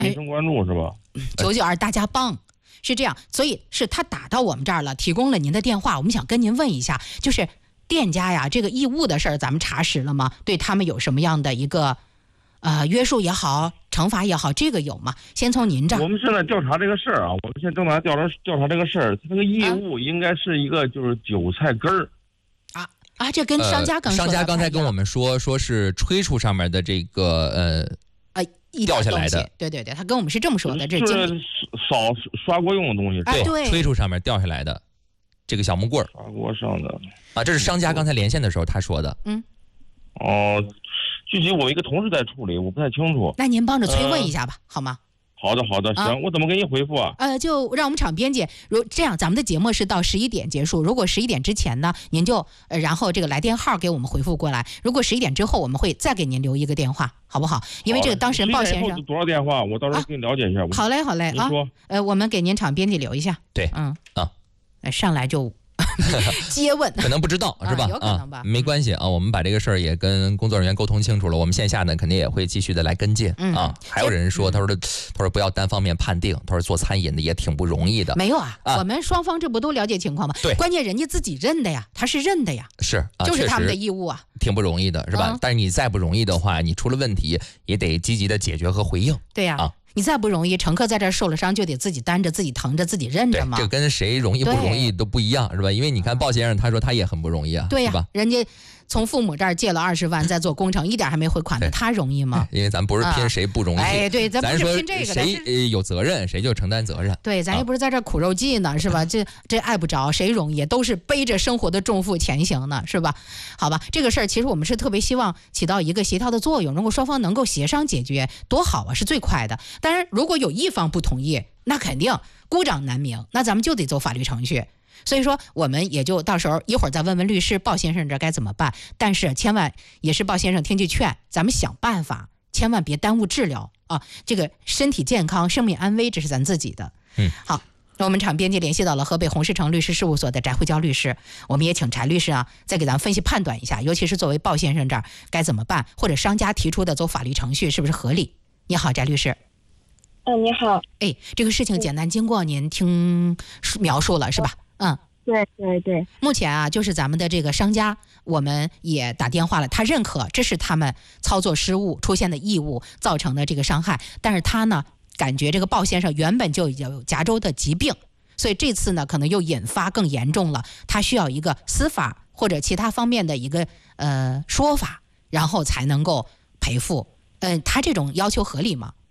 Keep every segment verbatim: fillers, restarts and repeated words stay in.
民生关注是吧？ 九九二大家帮。是这样，所以是他打到我们这儿了，提供了您的电话，我们想跟您问一下，就是店家呀，这个义务的事儿，咱们查实了吗？对他们有什么样的一个呃约束也好，惩罚也好，这个有吗？先从您这儿。 我们现在调查这个事儿啊，我们现在正在调查调查这个事儿，这个义务应该是一个就是韭菜根儿。 啊啊，这跟商家刚、 呃、商家刚才跟我们说，说是吹出上面的这个呃。 呃， 掉下来的， 对对对，他跟我们是这么说的，这是扫刷过用的东西， 对，对吹出上面掉下来的这个小木棍儿， 刷锅上的啊，这是商家刚才连线的时候他说的。 嗯， 哦，具体我一个同事在处理，我不太清楚。 那您帮着催问一下吧，呃、好吗？ 好的，好的，行、啊，我怎么给你回复啊？ 呃，就让我们场编辑，如这样，咱们的节目是到十一点结束。如果十一点之前呢，您就呃，然后这个来电号给我们回复过来。如果十一点之后，我们会再给您留一个电话，好不好？因为这个当事人鲍先生多少电话，我到时候给你了解一下。啊、 好嘞，好嘞啊。呃，我们给您场编辑留一下。 对， 嗯啊， 上来就。接问可能不知道是吧？ 啊，有可能吧， 啊、没关系啊，我们把这个事儿也跟工作人员沟通清楚了。我们线下呢肯定也会继续的来跟进、 嗯、 啊。还有人说，他说的，他说不要单方面判定，他说做餐饮的也挺不容易的。 没有啊， 啊我们双方这不都了解情况吗？ 对， 关键人家自己认的呀，他是认的呀， 是、啊， 就是他们的义务啊， 挺不容易的，是吧？ 嗯、 但是你再不容易的话，你出了问题也得积极的解决和回应。 对呀、啊。啊你再不容易，乘客在这儿受了伤，就得自己担着、自己疼着、自己认着嘛。 这跟谁容易不容易都不一样，是吧？因为你看鲍先生，他说他也很不容易啊， 对呀、 啊， 人家从父母这儿借了二十万，在做工程，一点还没回款呢，他容易吗？ 因为咱不是拼谁不容易， 啊、哎，对，咱不是拼这个， 谁呃有责任谁就承担责任。 对，咱又不是在这苦肉计呢，啊、是吧？这这碍不着，谁容易？都是背着生活的重负前行呢，是吧？好吧，这个事儿其实我们是特别希望起到一个协调的作用，如果双方能够协商解决，多好啊，是最快的。当然，如果有一方不同意，那肯定孤掌难鸣，那咱们就得走法律程序。所以说，我们也就到时候一会儿再问问律师鲍先生这该怎么办。但是千万也是鲍先生听句劝，咱们想办法，千万别耽误治疗啊！这个身体健康、生命安危，这是咱自己的。 嗯， 好，那我们场编辑联系到了河北红石城律师事务所的翟慧娇律师，我们也请翟律师啊，再给咱们分析判断一下，尤其是作为鲍先生这儿该怎么办，或者商家提出的走法律程序是不是合理？你好，翟律师。 嗯，你好。 哎，这个事情简单经过您听描述了是吧？嗯， 对对对。 目前啊，就是咱们的这个商家，我们也打电话了，他认可这是他们操作失误出现的异物造成的这个伤害，但是他呢，感觉这个鲍先生原本就有夹州的疾病，所以这次呢，可能又引发更严重了，他需要一个司法或者其他方面的一个呃说法，然后才能够赔付。嗯、呃，他这种要求合理吗？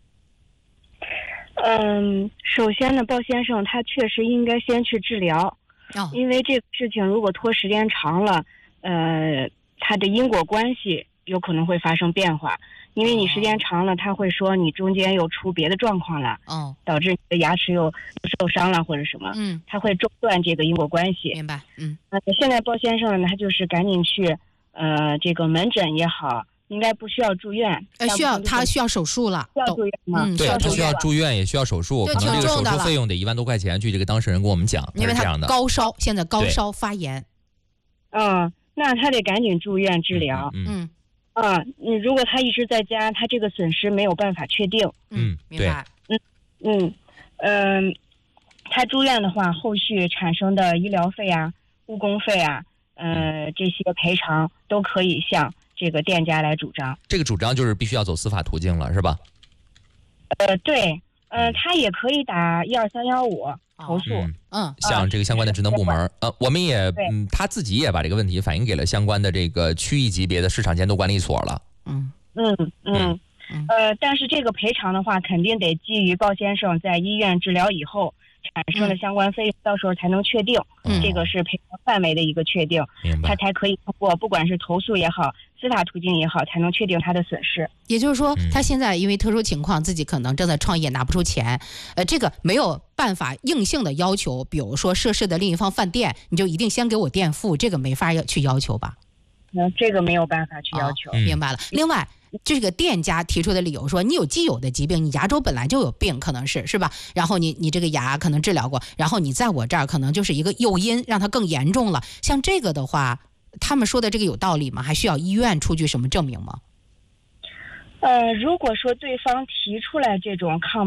嗯，首先呢，鲍先生他确实应该先去治疗， 哦、 因为这个事情如果拖时间长了，呃，他的因果关系有可能会发生变化。因为你时间长了，他会说你中间又出别的状况了， 哦， 导致你的牙齿又受伤了或者什么， 嗯， 他会中断这个因果关系。 明白，嗯。 呃，现在鲍先生呢，他就是赶紧去，呃，这个门诊也好。应该不需要住院， 呃，需要他需要手术了， 需要住院吗？ 嗯， 对，他需要住院，也需要手术，可能这个手术费用得一万多块钱。据这个当事人跟我们讲， 因为他高烧，现在高烧发炎。 嗯，那他得赶紧住院治疗。 嗯， 啊，你如果他一直在家，他这个损失没有办法确定。 嗯，明白。 嗯嗯嗯，他住院的话，后续产生的医疗费啊、误工费啊，呃，这些赔偿都可以向这个店家来主张。 这个主张就是必须要走司法途径了，是吧？ 呃，对，呃，他也可以打一二三幺五投诉。 嗯，嗯向这个相关的职能部门。呃、啊，我们也，嗯，他自己也把这个问题反映给了相关的这个区域级别的市场监督管理所了。 嗯嗯嗯嗯。呃，但是这个赔偿的话，肯定得基于鲍先生在医院治疗以后产生的相关费用，到时候才能确定， 嗯、 这个是赔偿范围的一个确定，他才可以通过不管是投诉也好，司法途径也好，才能确定他的损失。 也就是说，他现在因为特殊情况，自己可能正在创业，拿不出钱，呃，这个没有办法硬性的要求，比如说涉事的另一方饭店，你就一定先给我垫付，这个没法要去要求吧？ 嗯，这个没有办法去要求。 哦、明白了。另外。这个店家提出的理由说，你有既有的疾病，你牙周本来就有病，可能是是吧？然后你你这个牙可能治疗过，然后你在我这儿可能就是一个诱因，让它更严重了。像这个的话，他们说的这个有道理吗？还需要医院出具什么证明吗？ 呃，如果说对方提出来这种抗